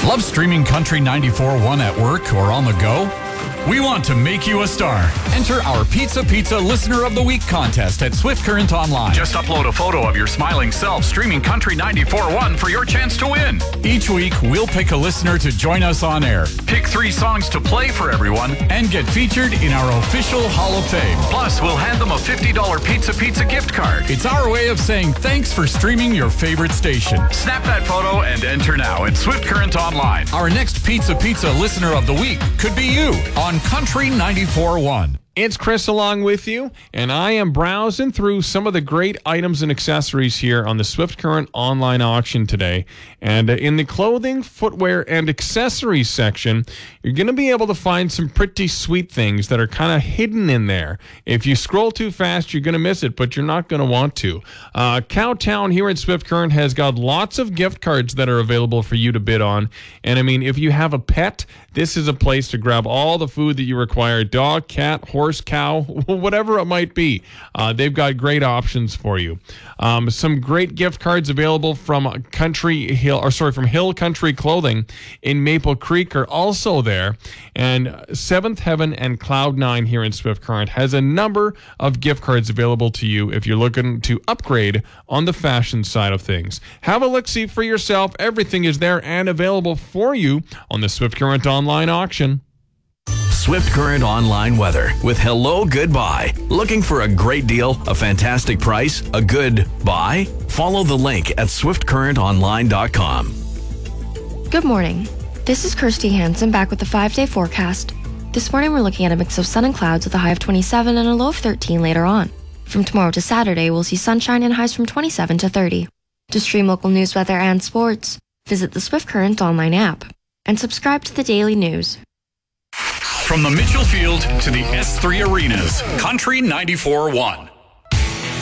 Love streaming Country 94.1 at work or on the go? We want to make you a star. Enter our Pizza Listener of the Week contest at Swift Current Online. Just upload a photo of your smiling self streaming Country 94.1 for your chance to win. Each week, we'll pick a listener to join us on air, pick 3 songs to play for everyone, and get featured in our official Hall of Fame. Plus, we'll hand them a $50 Pizza gift card. It's our way of saying thanks for streaming your favorite station. Snap that photo and enter now at Swift Current Online. Our next Pizza Listener of the Week could be you on Country 94.1. It's Chris along with you, and I am browsing through some of the great items and accessories here on the Swift Current online auction today. And in the clothing, footwear, and accessories section, you're going to be able to find some pretty sweet things that are kind of hidden in there. If you scroll too fast, you're going to miss it, but you're not going to want to. Cowtown here at Swift Current has got lots of gift cards that are available for you to bid on. And I mean, if you have a pet, this is a place to grab all the food that you require: dog, cat, horse, cow, whatever it might be. They've got great options for you. Some great gift cards available from from Hill Country Clothing in Maple Creek are also there. And Seventh Heaven and Cloud9 here in Swift Current has a number of gift cards available to you if you're looking to upgrade on the fashion side of things. Have a look-see for yourself. Everything is there and available for you on the Swift Current online auction. Swift Current Online weather with Hello Goodbye. Looking for a great deal, a fantastic price, a good buy? Follow the link at swiftcurrentonline.com. Good morning. This is Kirsty Hansen back with the 5-day forecast. This morning we're looking at a mix of sun and clouds with a high of 27 and a low of 13 later on. From tomorrow to Saturday, we'll see sunshine and highs from 27 to 30. To stream local news, weather, and sports, visit the Swift Current Online app and subscribe to the daily news. From the Mitchell Field to the S3 Arenas, Country 94.1.